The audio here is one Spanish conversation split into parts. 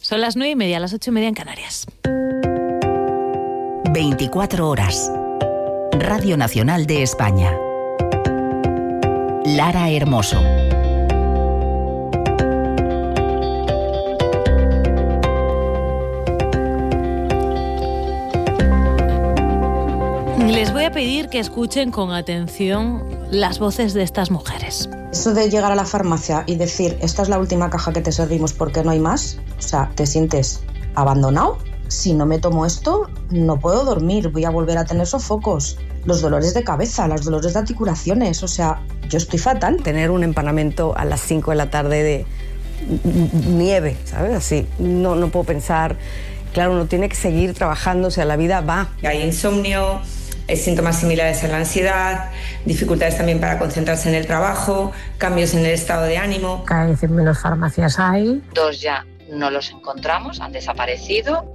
Son las 9:30, las 8:30 en Canarias. 24 horas. Radio Nacional de España. Lara Hermoso. Les voy a pedir que escuchen con atención las voces de estas mujeres. Eso de llegar a la farmacia y decir, esta es la última caja que te servimos porque no hay más, o sea, te sientes abandonado. Si no me tomo esto, no puedo dormir, voy a volver a tener sofocos, los dolores de cabeza, los dolores de articulaciones, o sea, yo estoy fatal. Tener un empanamiento a las 5 de la tarde de nieve, ¿sabes? Así, no puedo pensar. Claro, uno tiene que seguir trabajando, o sea, la vida va. Hay insomnio, hay síntomas similares a la ansiedad, dificultades también para concentrarse en el trabajo, cambios en el estado de ánimo. Cada vez menos farmacias hay. 2 ya no los encontramos, han desaparecido.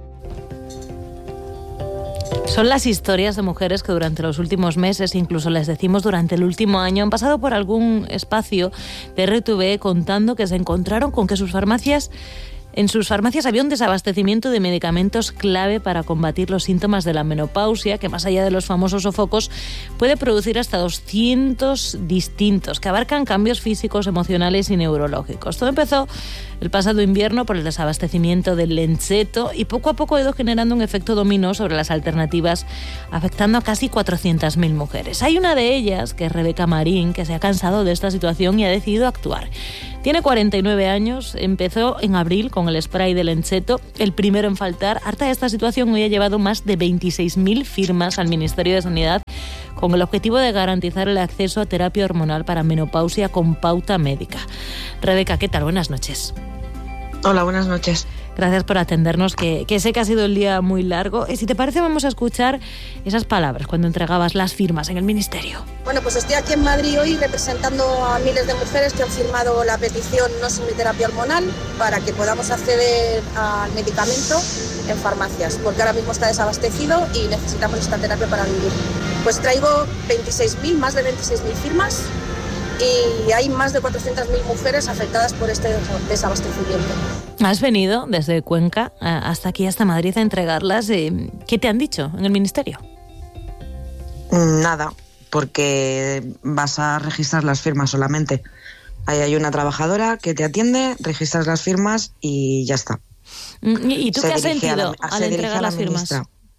Son las historias de mujeres que durante los últimos meses, incluso les decimos durante el último año, han pasado por algún espacio de RTV contando que se encontraron con que en sus farmacias había un desabastecimiento de medicamentos clave para combatir los síntomas de la menopausia, que más allá de los famosos sofocos, puede producir hasta 200 distintos, que abarcan cambios físicos, emocionales y neurológicos. Todo empezó el pasado invierno por el desabastecimiento del Lenceto y poco a poco ha ido generando un efecto dominó sobre las alternativas, afectando a casi 400.000 mujeres. Hay una de ellas, que es Rebeca Marín, que se ha cansado de esta situación y ha decidido actuar. Tiene 49 años, empezó en abril con el spray del Lenceto, el primero en faltar. Harta de esta situación, hoy ha llevado más de 26.000 firmas al Ministerio de Sanidad con el objetivo de garantizar el acceso a terapia hormonal para menopausia con pauta médica. Rebeca, ¿qué tal? Buenas noches. Hola, buenas noches. Gracias por atendernos, que sé que ha sido el día muy largo. Y si te parece, vamos a escuchar esas palabras cuando entregabas las firmas en el Ministerio. Bueno, pues estoy aquí en Madrid hoy representando a miles de mujeres que han firmado la petición No sin mi terapia hormonal para que podamos acceder al medicamento en farmacias, porque ahora mismo está desabastecido y necesitamos esta terapia para vivir. Pues traigo más de 26.000 firmas y hay más de 400.000 mujeres afectadas por este desabastecimiento. Has venido desde Cuenca hasta aquí, hasta Madrid, a entregarlas. ¿Qué te han dicho en el Ministerio? Nada, porque vas a registrar las firmas solamente. Ahí hay una trabajadora que te atiende, registras las firmas y ya está. ¿Y tú qué has sentido al entregar las firmas?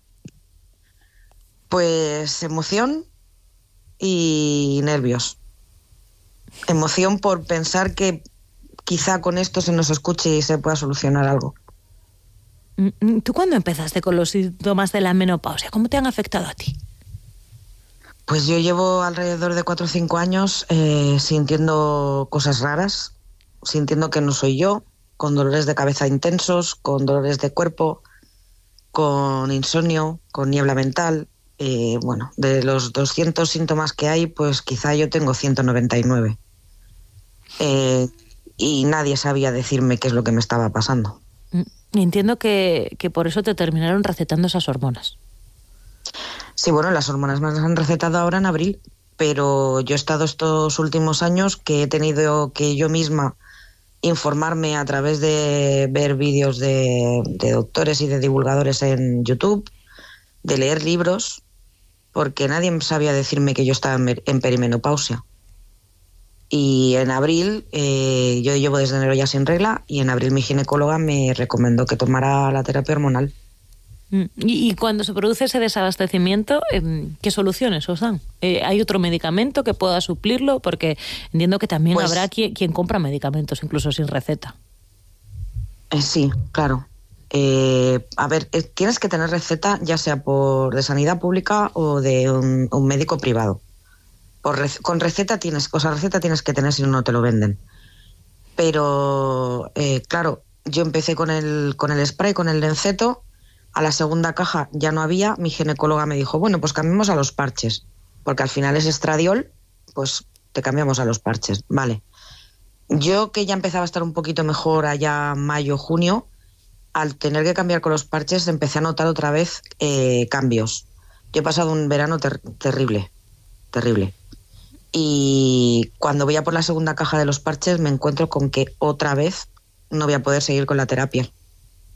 Pues emoción y nervios. Emoción por pensar que quizá con esto se nos escuche y se pueda solucionar algo. ¿Tú cuándo empezaste con los síntomas de la menopausia? ¿Cómo te han afectado a ti? Pues yo llevo alrededor de 4 o 5 años sintiendo cosas raras, sintiendo que no soy yo, con dolores de cabeza intensos, con dolores de cuerpo, con insomnio, con niebla mental. Bueno, de los 200 síntomas que hay, pues quizá yo tengo 199. Y nadie sabía decirme qué es lo que me estaba pasando. Entiendo que por eso te terminaron recetando esas hormonas. Sí, bueno, las hormonas me las han recetado ahora en abril, pero yo he estado estos últimos años que he tenido que yo misma informarme a través de ver vídeos de doctores y de divulgadores en YouTube, de leer libros, porque nadie sabía decirme que yo estaba en perimenopausia. Y en abril, yo llevo desde enero ya sin regla, y en abril mi ginecóloga me recomendó que tomara la terapia hormonal. Y cuando se produce ese desabastecimiento, ¿qué soluciones os dan? ¿Hay otro medicamento que pueda suplirlo? Porque entiendo que también habrá quien compra medicamentos, incluso sin receta. Sí, claro. A ver, tienes que tener receta, ya sea de sanidad pública o de un médico privado. Con receta tienes que tener, si no te lo venden. Pero, claro, yo empecé con el spray, con el Lenceto. A la segunda caja ya no había. Mi ginecóloga me dijo, bueno, pues cambiemos a los parches, porque al final es estradiol, pues te cambiamos a los parches. Vale. Yo, que ya empezaba a estar un poquito mejor allá mayo, junio, al tener que cambiar con los parches empecé a notar otra vez cambios. Yo he pasado un verano terrible. Y cuando voy a por la segunda caja de los parches me encuentro con que otra vez no voy a poder seguir con la terapia.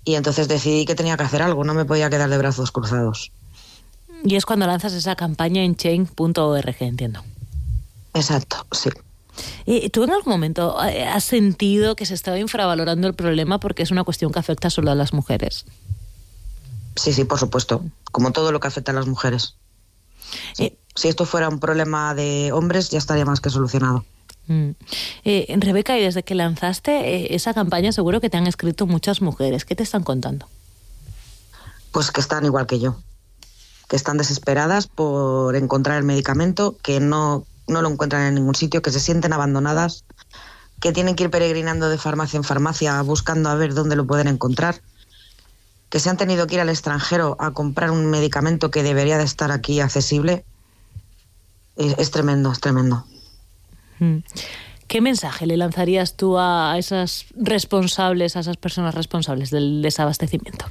Y entonces decidí que tenía que hacer algo, no me podía quedar de brazos cruzados. Y es cuando lanzas esa campaña en change.org, entiendo. Exacto, sí. ¿Tú en algún momento has sentido que se estaba infravalorando el problema porque es una cuestión que afecta solo a las mujeres? Sí, por supuesto. Como todo lo que afecta a las mujeres. Sí. Si esto fuera un problema de hombres, ya estaría más que solucionado. Rebeca, y desde que lanzaste esa campaña seguro que te han escrito muchas mujeres. ¿Qué te están contando? Pues que están igual que yo. Que están desesperadas por encontrar el medicamento, que no lo encuentran en ningún sitio, que se sienten abandonadas, que tienen que ir peregrinando de farmacia en farmacia buscando a ver dónde lo pueden encontrar, que se han tenido que ir al extranjero a comprar un medicamento que debería de estar aquí accesible. Es tremendo, es tremendo. ¿Qué mensaje le lanzarías tú a esas responsables, a esas personas responsables del desabastecimiento?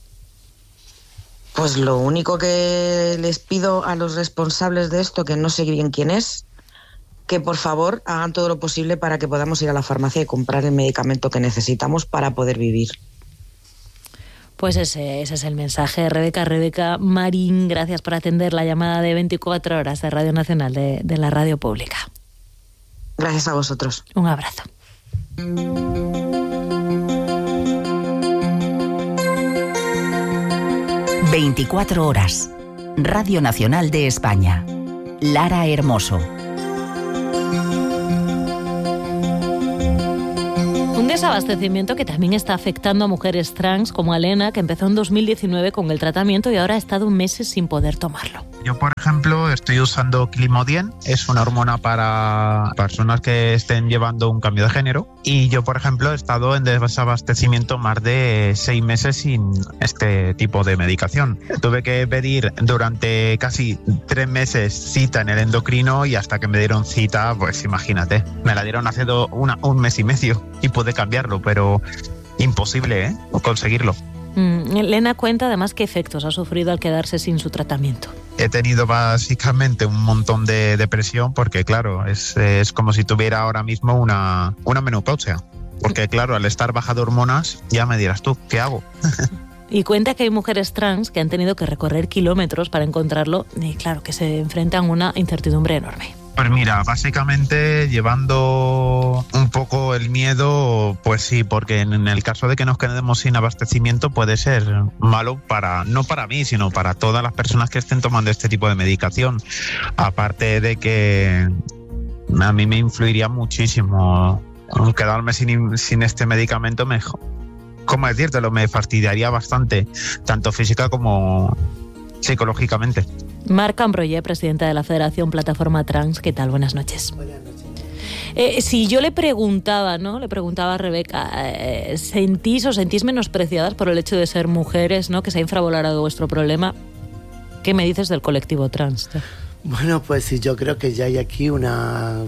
Pues lo único que les pido a los responsables de esto, que no sé bien quién es, que por favor hagan todo lo posible para que podamos ir a la farmacia y comprar el medicamento que necesitamos para poder vivir. Pues ese es el mensaje. Rebeca Marín, gracias por atender la llamada de 24 horas de Radio Nacional, de la Radio Pública. Gracias a vosotros. Un abrazo. 24 horas. Radio Nacional de España. Lara Hermoso. Un desabastecimiento que también está afectando a mujeres trans como Elena, que empezó en 2019 con el tratamiento y ahora ha estado meses sin poder tomarlo. Yo, por ejemplo, estoy usando Climodien, es una hormona para personas que estén llevando un cambio de género, y yo, por ejemplo, he estado en desabastecimiento más de 6 meses sin este tipo de medicación. Tuve que pedir durante casi 3 meses cita en el endocrino y hasta que me dieron cita, pues imagínate, me la dieron hace un mes y medio y pude cambiarlo, pero imposible, conseguirlo. Elena cuenta además qué efectos ha sufrido al quedarse sin su tratamiento. He tenido básicamente un montón de depresión porque, claro, es como si tuviera ahora mismo una menopausia. Porque, claro, al estar baja de hormonas, ya me dirás tú, ¿qué hago? Y cuenta que hay mujeres trans que han tenido que recorrer kilómetros para encontrarlo y, claro, que se enfrentan a una incertidumbre enorme. Pues mira, básicamente llevando un poco el miedo, pues sí, porque en el caso de que nos quedemos sin abastecimiento puede ser malo no para mí, sino para todas las personas que estén tomando este tipo de medicación. Aparte de que a mí me influiría muchísimo quedarme sin este medicamento, ¿cómo decírtelo? Me fastidiaría bastante, tanto física como psicológicamente. Marc Ambroyé, presidenta de la Federación Plataforma Trans, ¿qué tal? Buenas noches. Buenas noches. Si yo le preguntaba a Rebeca, ¿sentís menospreciadas por el hecho de ser mujeres, ¿no? Que se ha infravalorado vuestro problema? ¿Qué me dices del colectivo trans? Bueno, pues sí, yo creo que ya hay aquí una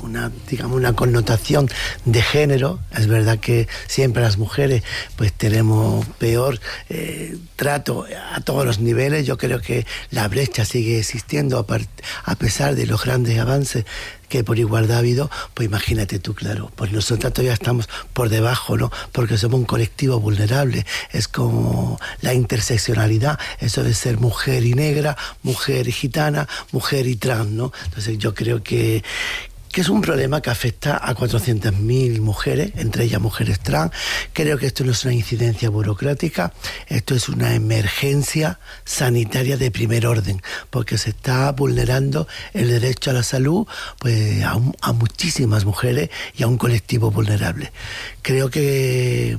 connotación de género. Es verdad que siempre las mujeres pues tenemos peor trato a todos los niveles. Yo creo que la brecha sigue existiendo a pesar de los grandes avances que por igualdad ha habido. Pues imagínate tú, claro, pues nosotros todavía estamos por debajo, ¿no? Porque somos un colectivo vulnerable. Es como la interseccionalidad, eso de ser mujer y negra, mujer y gitana, mujer y trans, ¿no? Entonces yo creo que es un problema que afecta a 400.000 mujeres, entre ellas mujeres trans. Creo que esto no es una incidencia burocrática, esto es una emergencia sanitaria de primer orden, porque se está vulnerando el derecho a la salud pues a muchísimas mujeres y a un colectivo vulnerable. Creo que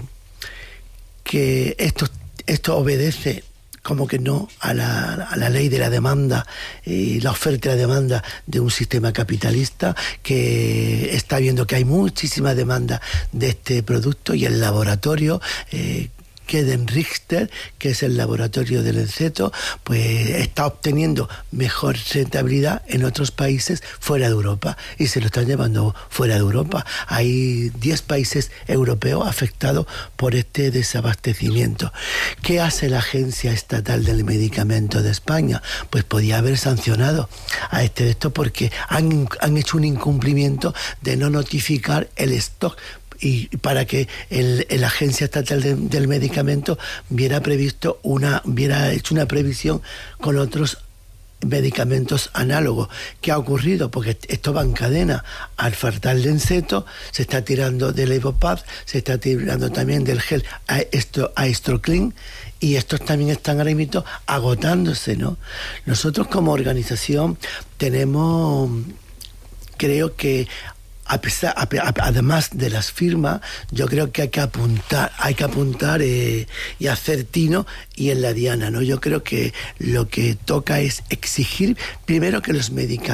esto obedece como que no a la ley de la demanda y la oferta y la demanda de un sistema capitalista que está viendo que hay muchísima demanda de este producto, y el laboratorio Keden Richter, que es el laboratorio del Enceto, pues está obteniendo mejor rentabilidad en otros países fuera de Europa, y se lo están llevando fuera de Europa. Hay 10 países europeos afectados por este desabastecimiento. ¿Qué hace la Agencia Estatal del Medicamento de España? Pues podía haber sancionado a esto porque han hecho un incumplimiento de no notificar el stock. y para que la Agencia Estatal del Medicamento hubiera hecho una previsión con otros medicamentos análogos. ¿Qué ha ocurrido? Porque esto va en cadena. Al faltar Lenceto, se está tirando del Evopad, se está tirando también del gel Aestroclean, y estos también están ahora mismo agotándose, ¿no? Nosotros como organización tenemos, creo que además de las firmas, yo creo que hay que apuntar y hacer tino y en la diana, ¿no? Yo creo que lo que toca es exigir primero que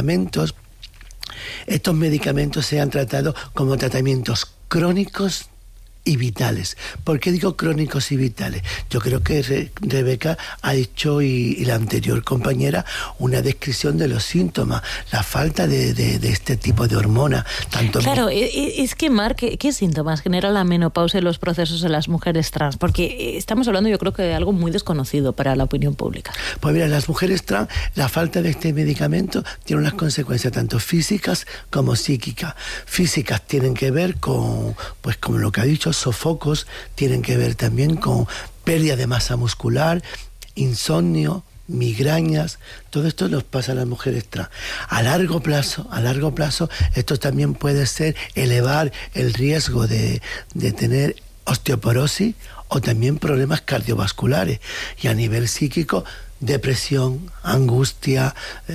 estos medicamentos sean tratados como tratamientos crónicos y vitales. ¿Por qué digo crónicos y vitales? Yo creo que Rebeca ha dicho, y la anterior compañera, una descripción de los síntomas, la falta de este tipo de hormona. Claro, es que, Mar, ¿qué síntomas genera la menopausia en los procesos de las mujeres trans? Porque estamos hablando, yo creo, que de algo muy desconocido para la opinión pública. Pues mira, las mujeres trans, la falta de este medicamento tiene unas consecuencias tanto físicas como psíquicas. Físicas tienen que ver con, pues como lo que ha dicho, sofocos, tienen que ver también con pérdida de masa muscular, insomnio, migrañas. Todo esto nos pasa a las mujeres trans. A largo plazo, esto también puede ser elevar el riesgo de tener osteoporosis o también problemas cardiovasculares. Y a nivel psíquico, depresión, angustia,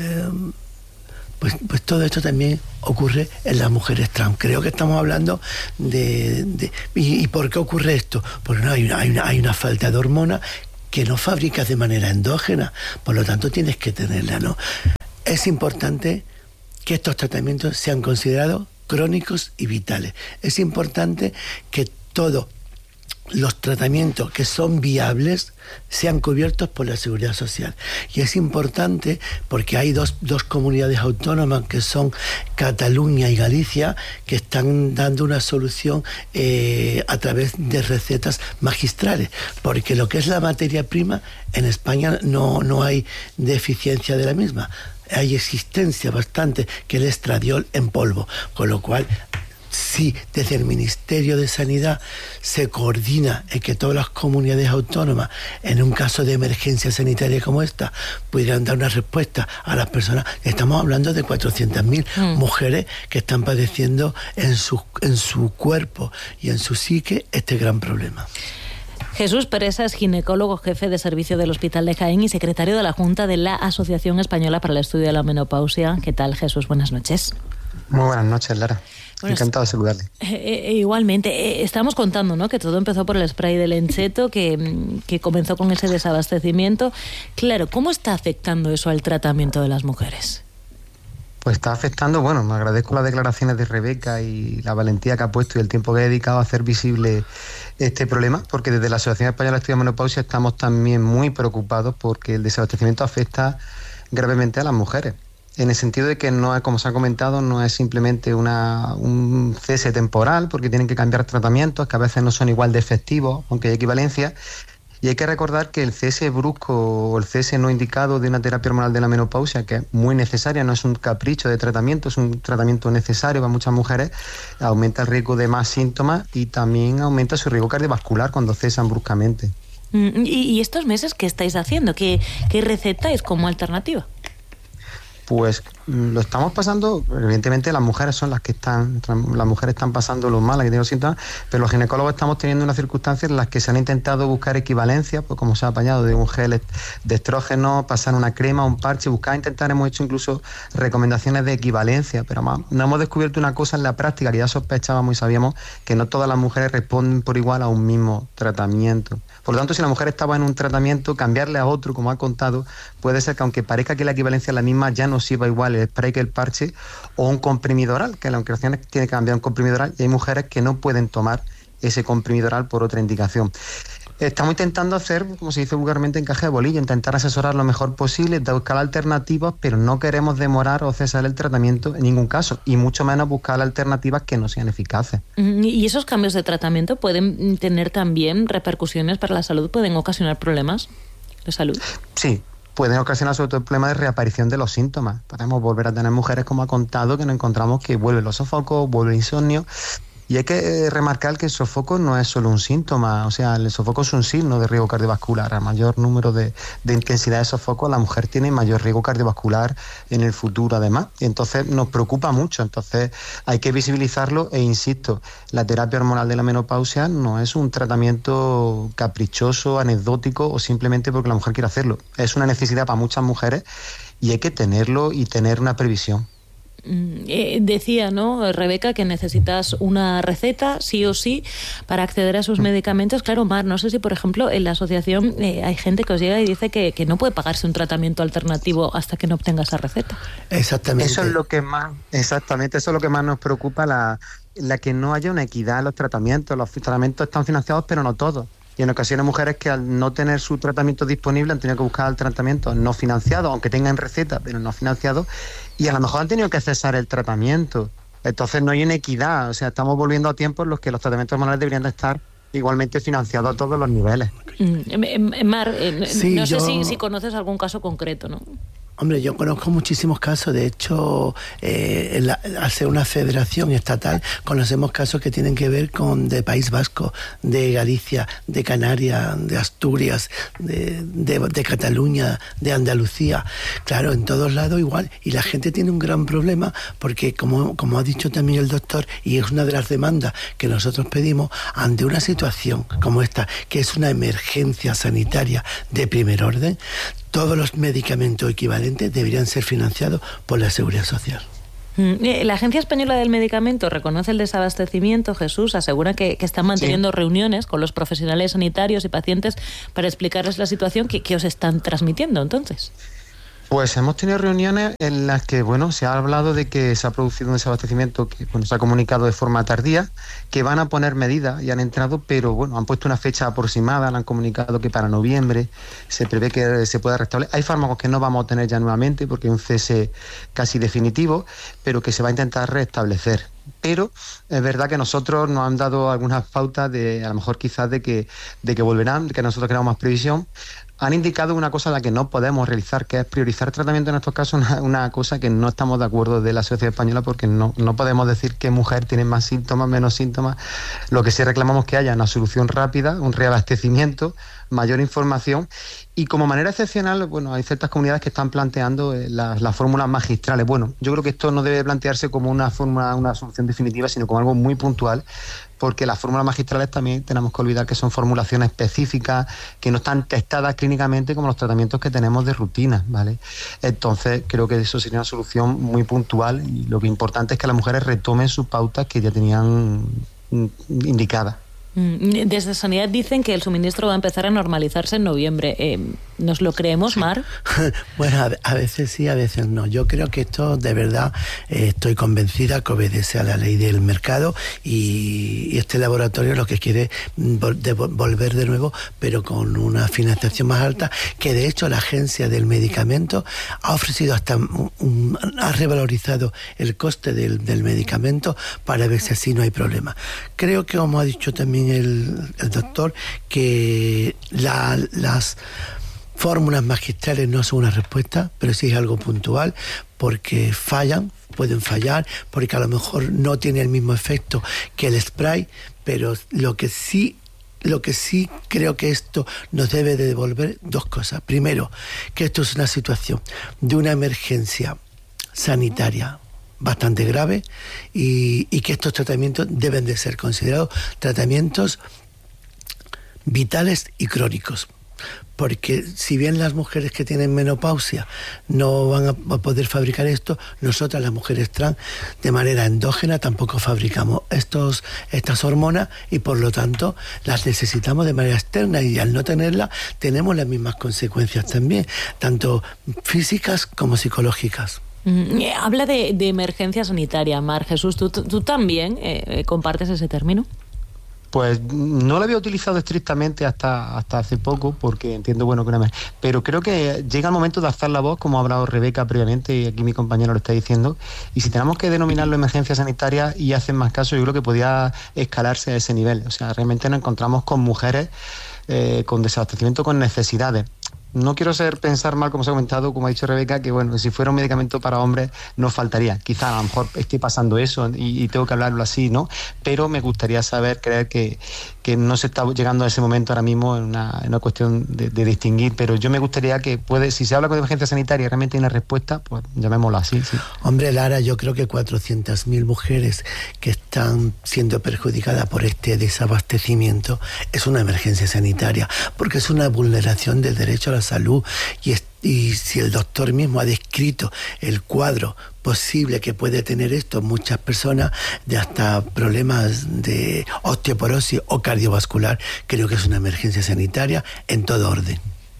pues todo esto también ocurre en las mujeres trans. Creo que estamos hablando ¿y por qué ocurre esto? Porque no, hay una falta de hormona que no fabricas de manera endógena, por lo tanto tienes que tenerla, ¿no? Es importante que estos tratamientos sean considerados crónicos y vitales. Es importante que todos los tratamientos que son viables sean cubiertos por la Seguridad Social. Y es importante porque hay dos comunidades autónomas, que son Cataluña y Galicia, que están dando una solución a través de recetas magistrales, porque lo que es la materia prima, en España no hay deficiencia de la misma. Hay existencia bastante, que el estradiol en polvo, con lo cual, si desde el Ministerio de Sanidad se coordina en que todas las comunidades autónomas, en un caso de emergencia sanitaria como esta, pudieran dar una respuesta a las personas, estamos hablando de 400.000 mujeres que están padeciendo en su cuerpo y en su psique este gran problema. Jesús Peresa es ginecólogo, jefe de servicio del Hospital de Jaén y secretario de la Junta de la Asociación Española para el Estudio de la Menopausia. ¿Qué tal, Jesús? Buenas noches. Muy buenas noches, Lara. Bueno, encantado de saludarle. Igualmente, estamos contando, ¿no?, que todo empezó por el spray de Lenceto, que comenzó con ese desabastecimiento. Claro, ¿cómo está afectando eso al tratamiento de las mujeres? Pues está afectando, bueno, me agradezco las declaraciones de Rebeca y la valentía que ha puesto y el tiempo que ha dedicado a hacer visible este problema, porque desde la Asociación Española de Estudio de Menopausia estamos también muy preocupados porque el desabastecimiento afecta gravemente a las mujeres. En el sentido de que no es, como se ha comentado, no es simplemente un cese temporal, porque tienen que cambiar tratamientos que a veces no son igual de efectivos, aunque hay equivalencia. Y hay que recordar que el cese brusco o el cese no indicado de una terapia hormonal de la menopausia, que es muy necesaria, no es un capricho de tratamiento, es un tratamiento necesario para muchas mujeres, aumenta el riesgo de más síntomas y también aumenta su riesgo cardiovascular cuando cesan bruscamente. ¿Y estos meses qué estáis haciendo? ¿Qué recetáis como alternativa? Pues lo estamos pasando, evidentemente las mujeres son las mujeres están pasando lo mal, que tienen los síntomas, pero los ginecólogos estamos teniendo unas circunstancias en las que se han intentado buscar equivalencias, pues como se ha apañado de un gel de estrógeno, pasar una crema, un parche, hemos hecho incluso recomendaciones de equivalencia, pero más, no hemos descubierto una cosa en la práctica que ya sospechábamos y sabíamos, que no todas las mujeres responden por igual a un mismo tratamiento. Por lo tanto, si la mujer estaba en un tratamiento, cambiarle a otro, como ha contado, puede ser que aunque parezca que la equivalencia es la misma, ya no sirva igual el spray que el parche, o un comprimido oral, que la indicación tiene que cambiar un comprimido oral, y hay mujeres que no pueden tomar ese comprimido oral por otra indicación. Estamos intentando hacer, como se dice vulgarmente, encaje de bolillo, intentar asesorar lo mejor posible, buscar alternativas, pero no queremos demorar o cesar el tratamiento en ningún caso, y mucho menos buscar alternativas que no sean eficaces. ¿Y esos cambios de tratamiento pueden tener también repercusiones para la salud? ¿Pueden ocasionar problemas de salud? Sí. Pueden ocasionar sobre todo el problema de reaparición de los síntomas. Podemos volver a tener mujeres, como ha contado, que nos encontramos que vuelven los sofocos, vuelve el insomnio. Y hay que remarcar que el sofoco no es solo un síntoma, o sea, el sofoco es un signo de riesgo cardiovascular. A mayor número de intensidad de sofoco, la mujer tiene mayor riesgo cardiovascular en el futuro, además. Y entonces nos preocupa mucho, entonces hay que visibilizarlo e insisto, la terapia hormonal de la menopausia no es un tratamiento caprichoso, anecdótico o simplemente porque la mujer quiere hacerlo. Es una necesidad para muchas mujeres y hay que tenerlo y tener una previsión. Decía, ¿no, Rebeca, que necesitas una receta sí o sí para acceder a esos medicamentos? Claro, Mar, no sé si, por ejemplo, en la asociación hay gente que os llega y dice que no puede pagarse un tratamiento alternativo hasta que no obtenga esa receta. Exactamente. Eso es lo que más nos preocupa, la que no haya una equidad en los tratamientos. Los tratamientos están financiados, pero no todos. Y en ocasiones mujeres que al no tener su tratamiento disponible han tenido que buscar el tratamiento no financiado, aunque tengan receta, pero no financiado, y a lo mejor han tenido que cesar el tratamiento. Entonces no hay una equidad, o sea, estamos volviendo a tiempos en los que los tratamientos hormonales deberían de estar igualmente financiados a todos los niveles. Mar, no sé si conoces algún caso concreto, ¿no? Hombre, yo conozco muchísimos casos. De hecho, al ser una federación estatal, conocemos casos que tienen que ver con de País Vasco, de Galicia, de Canarias, de Asturias, de Cataluña, de Andalucía. Claro, en todos lados igual. Y la gente tiene un gran problema porque, como ha dicho también el doctor, y es una de las demandas que nosotros pedimos, ante una situación como esta, que es una emergencia sanitaria de primer orden, todos los medicamentos equivalentes deberían ser financiados por la Seguridad Social. La Agencia Española del Medicamento reconoce el desabastecimiento, Jesús, asegura que están manteniendo reuniones con los profesionales sanitarios y pacientes para explicarles la situación que os están transmitiendo, entonces. Pues hemos tenido reuniones en las que, se ha hablado de que se ha producido un desabastecimiento que se ha comunicado de forma tardía, que van a poner medidas y han entrado, pero han puesto una fecha aproximada, han comunicado que para noviembre se prevé que se pueda restablecer. Hay fármacos que no vamos a tener ya nuevamente porque hay un cese casi definitivo, pero que se va a intentar restablecer. Pero es verdad que nosotros nos han dado algunas pautas de, a lo mejor quizás de que volverán, que nosotros queramos más previsión. Han indicado una cosa a la que no podemos realizar, que es priorizar tratamiento en estos casos, una cosa que no estamos de acuerdo de la sociedad española, porque no podemos decir qué mujer tiene más síntomas, menos síntomas. Lo que sí reclamamos es que haya una solución rápida, un reabastecimiento, mayor información, y como manera excepcional, hay ciertas comunidades que están planteando las fórmulas magistrales. Yo creo que esto no debe plantearse como una solución definitiva, sino como algo muy puntual, porque las fórmulas magistrales también tenemos que olvidar que son formulaciones específicas, que no están testadas clínicamente como los tratamientos que tenemos de rutina, ¿vale? Entonces creo que eso sería una solución muy puntual, y lo que es importante es que las mujeres retomen sus pautas que ya tenían indicadas. Desde Sanidad dicen que el suministro va a empezar a normalizarse en noviembre. ¿Nos lo creemos, Mar? A veces sí, a veces no. Yo creo que esto, de verdad, estoy convencida que obedece a la ley del mercado, y este laboratorio lo que quiere volver de nuevo, pero con una financiación más alta, que de hecho la Agencia del Medicamento ha ofrecido ha revalorizado el coste del medicamento para ver si así no hay problema. Creo que, como ha dicho también el doctor, que las fórmulas magistrales no son una respuesta, pero sí es algo puntual, porque pueden fallar, porque a lo mejor no tiene el mismo efecto que el spray, pero lo que sí creo que esto nos debe de devolver dos cosas. Primero, que esto es una situación de una emergencia sanitaria bastante grave, y que estos tratamientos deben de ser considerados tratamientos vitales y crónicos. Porque si bien las mujeres que tienen menopausia no van a poder fabricar esto, nosotras las mujeres trans de manera endógena tampoco fabricamos estas hormonas, y por lo tanto las necesitamos de manera externa, y al no tenerlas tenemos las mismas consecuencias también, tanto físicas como psicológicas. Habla de emergencia sanitaria, Mar. Jesús, ¿tú también compartes ese término? Pues no lo había utilizado estrictamente hasta hace poco, porque entiendo, pero creo que llega el momento de alzar la voz, como ha hablado Rebeca previamente, y aquí mi compañero lo está diciendo, y si tenemos que denominarlo emergencia sanitaria y hacen más caso, yo creo que podía escalarse a ese nivel. O sea, realmente nos encontramos con mujeres con desabastecimiento, con necesidades. No quiero pensar mal, como se ha comentado, como ha dicho Rebeca, que bueno, si fuera un medicamento para hombres nos faltaría. Quizá a lo mejor esté pasando eso y tengo que hablarlo así, ¿no? Pero me gustaría creer que no se está llegando a ese momento ahora mismo en una cuestión de distinguir, pero yo me gustaría que si se habla con emergencia sanitaria y realmente hay una respuesta, pues llamémoslo así. Sí. Hombre, Lara, yo creo que 400.000 mujeres que están siendo perjudicadas por este desabastecimiento es una emergencia sanitaria, porque es una vulneración del derecho a la salud y si el doctor mismo ha descrito el cuadro posible que puede tener esto muchas personas, de hasta problemas de osteoporosis o cardiovascular, creo que es una emergencia sanitaria en todo orden.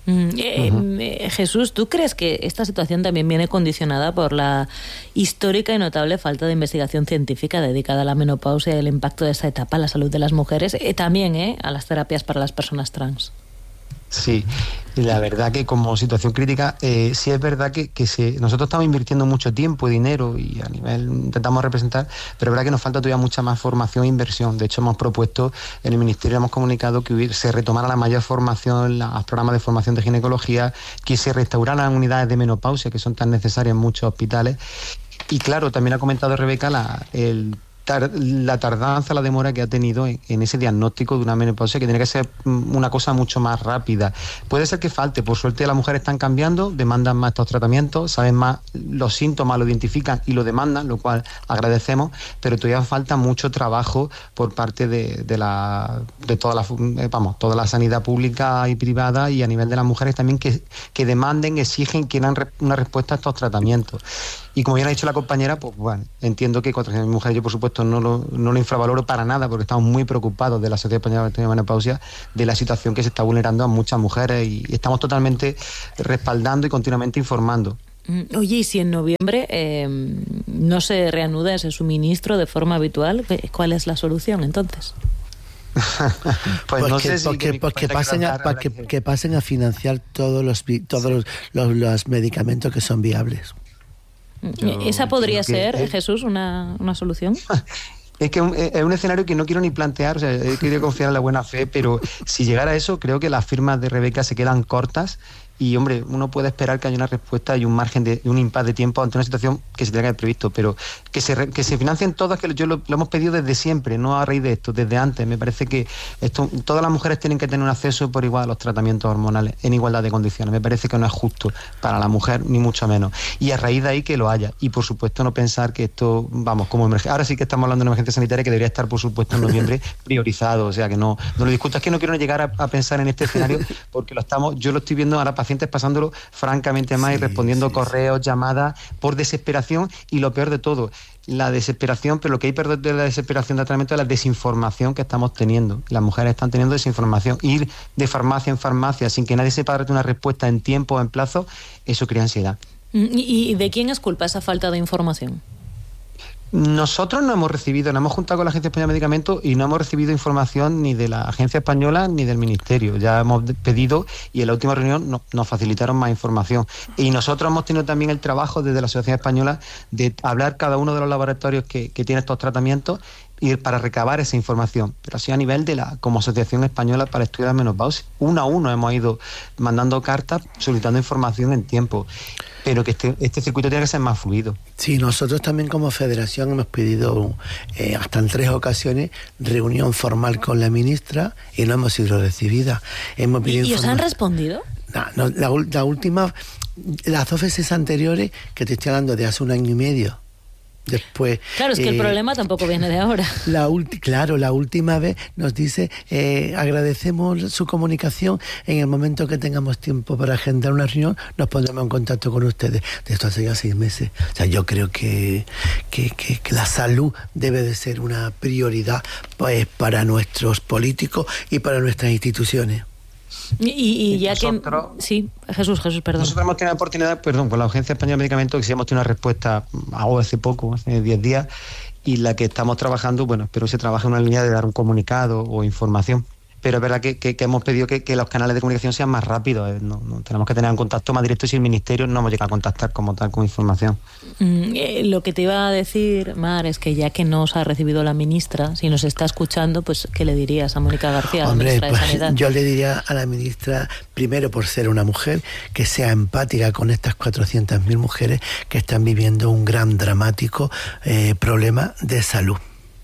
Jesús, ¿tú crees que esta situación también viene condicionada por la histórica y notable falta de investigación científica dedicada a la menopausia y el impacto de esta etapa en la salud de las mujeres, también a las terapias para las personas trans? Sí, la verdad que como situación crítica, sí es verdad que nosotros estamos invirtiendo mucho tiempo y dinero y a nivel intentamos representar, pero es verdad que nos falta todavía mucha más formación e inversión. De hecho, hemos propuesto, en el Ministerio hemos comunicado que se retomara la mayor formación, los programas de formación de ginecología, que se restauraran las unidades de menopausia que son tan necesarias en muchos hospitales. Y claro, también ha comentado Rebeca la tardanza, la demora que ha tenido en ese diagnóstico de una menopausia, que tiene que ser una cosa mucho más rápida. Puede ser que falte, por suerte las mujeres están cambiando, demandan más estos tratamientos, saben más los síntomas, lo identifican y lo demandan, lo cual agradecemos, pero todavía falta mucho trabajo por parte de toda la sanidad pública y privada, y a nivel de las mujeres también que demanden, exigen, quieran una respuesta a estos tratamientos. Y como bien ha dicho la compañera, pues bueno, entiendo que 400.000 mujeres, yo por supuesto no lo infravaloro para nada, porque estamos muy preocupados de la Sociedad Española de Menopausia, de la situación que se está vulnerando a muchas mujeres, y estamos totalmente respaldando y continuamente informando. Oye, y si en noviembre no se reanuda ese suministro de forma habitual, ¿cuál es la solución entonces? Pues no sé si que pasen a financiar todos los medicamentos que son viables. ¿Esa podría ser, Jesús, una solución? Es que es un escenario que no quiero ni plantear, o sea, he querido confiar en la buena fe, pero si llegara a eso, creo que las firmas de Rebeca se quedan cortas. Y, hombre, uno puede esperar que haya una respuesta y un margen de un impasse de tiempo ante una situación que se tenga que haber previsto, pero que se financien todas, que lo hemos pedido desde siempre, no a raíz de esto, desde antes. Me parece que todas las mujeres tienen que tener un acceso por igual a los tratamientos hormonales en igualdad de condiciones. Me parece que no es justo para la mujer, ni mucho menos. Y a raíz de ahí que lo haya. Y, por supuesto, no pensar que esto, como emergencia. Ahora sí que estamos hablando de una emergencia sanitaria que debería estar, por supuesto, en noviembre priorizado. O sea, que no lo discuto. Es que no quiero llegar a pensar en este escenario, porque yo lo estoy viendo ahora, pacientes pasándolo francamente mal y respondiendo correos, llamadas, por desesperación, y lo peor de todo, la desesperación, pero lo que hay peor de la desesperación de tratamiento es la desinformación que estamos teniendo. Las mujeres están teniendo desinformación. Ir de farmacia en farmacia sin que nadie sepa darte una respuesta en tiempo o en plazo, eso crea ansiedad. ¿Y de quién es culpa esa falta de información? Nosotros no hemos juntado con la Agencia Española de Medicamentos y no hemos recibido información ni de la Agencia Española ni del Ministerio. Ya hemos pedido y en la última reunión nos facilitaron más información. Y nosotros hemos tenido también el trabajo desde la Asociación Española de hablar cada uno de los laboratorios que tiene estos tratamientos y para recabar esa información, pero así a nivel como Asociación Española para Estudiar la Menopausia. Uno a uno hemos ido mandando cartas solicitando información en tiempo, pero que este circuito tiene que ser más fluido. Sí, nosotros también como federación hemos pedido hasta en 3 ocasiones reunión formal con la ministra y no hemos sido recibidas. ¿Y os han respondido? No, la última, las 2 veces anteriores, que te estoy hablando de hace 1 año y medio. Después, claro, es que el problema tampoco viene de ahora. La última vez nos dice, agradecemos su comunicación, en el momento que tengamos tiempo para agendar una reunión nos pondremos en contacto con ustedes. De esto hace ya 6 meses. O sea, yo creo que la salud debe de ser una prioridad, pues, para nuestros políticos y para nuestras instituciones. Y ya nosotros, que... Sí, Jesús, perdón. Nosotros hemos tenido la oportunidad, por la Agencia Española de Medicamentos, que sí hemos tenido una respuesta hace 10 días, y la que estamos trabajando, espero que se trabaje en una línea de dar un comunicado o información. pero es verdad que hemos pedido que los canales de comunicación sean más rápidos. No, tenemos que tener un contacto más directo si el Ministerio no hemos llegado a contactar como tal con información. Lo que te iba a decir, Mar, es que ya que no os ha recibido la ministra, si nos está escuchando, pues ¿qué le dirías a Mónica García, la ministra de Sanidad? Yo le diría a la ministra, primero por ser una mujer, que sea empática con estas 400.000 mujeres que están viviendo un gran dramático problema de salud.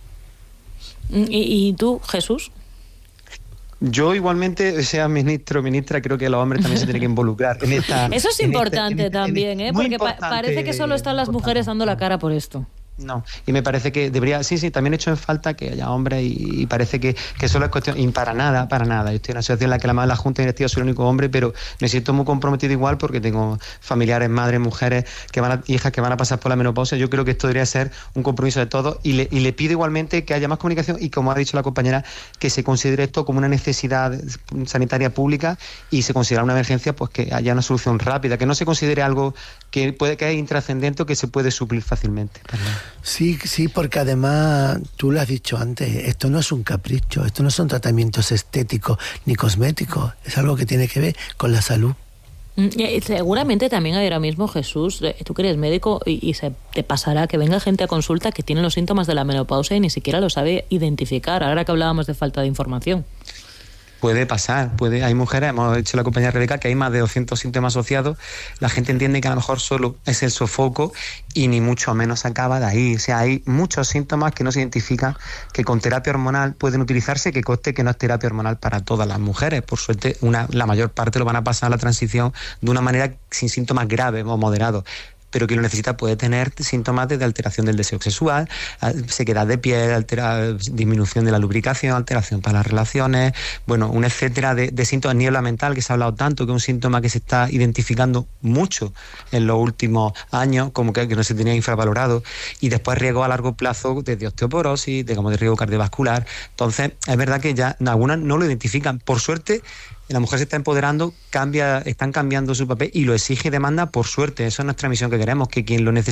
¿Y tú, Jesús? Yo igualmente, sea ministro o ministra, creo que los hombres también se tienen que involucrar en esta... Eso es importante también, porque parece que solo están las mujeres dando la cara por esto. No, y me parece que debería, sí, también he hecho en falta que haya hombres y parece que solo es cuestión, y para nada. Yo estoy en una situación en la que la Junta Directiva soy el único hombre, pero me siento muy comprometido igual porque tengo familiares, madres, mujeres, hijas que van a pasar por la menopausia. Yo creo que esto debería ser un compromiso de todos y le pido igualmente que haya más comunicación y, como ha dicho la compañera, que se considere esto como una necesidad sanitaria pública y se considera una emergencia, pues que haya una solución rápida, que no se considere algo que puede que es intrascendente o que se puede suplir fácilmente. Sí, porque además, tú lo has dicho antes, esto no es un capricho, esto no son tratamientos estéticos ni cosméticos, es algo que tiene que ver con la salud. Seguramente también ahora mismo, Jesús, tú que eres médico y se te pasará que venga gente a consulta que tiene los síntomas de la menopausia y ni siquiera lo sabe identificar, ahora que hablábamos de falta de información. Puede pasar, hay mujeres, hemos dicho la compañera Rebeca, que hay más de 200 síntomas asociados, la gente entiende que a lo mejor solo es el sofoco y ni mucho menos acaba de ahí, o sea, hay muchos síntomas que no se identifican, que con terapia hormonal pueden utilizarse, que conste que no es terapia hormonal para todas las mujeres, por suerte la mayor parte lo van a pasar a la transición de una manera sin síntomas graves o moderados, pero quien lo necesita puede tener síntomas de alteración del deseo sexual, sequedad de piel, disminución de la lubricación, alteración para las relaciones, bueno, un etcétera de síntomas, niebla mental, que se ha hablado tanto, que es un síntoma que se está identificando mucho en los últimos años, como que no se tenía infravalorado, y después riesgo a largo plazo de osteoporosis, de riesgo cardiovascular. Entonces, es verdad que ya algunas no lo identifican. Por suerte, la mujer se está empoderando, están cambiando su papel y lo exige y demanda, por suerte. Esa es nuestra misión que queremos, que quien lo necesite